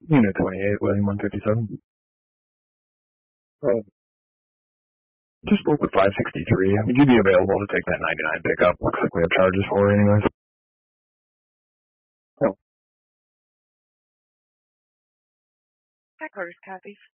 Unit 28, William 157. Just spoke with 563. Would you be available to take that 99 pickup? Looks like we have charges for it anyways. Headquarters, copy.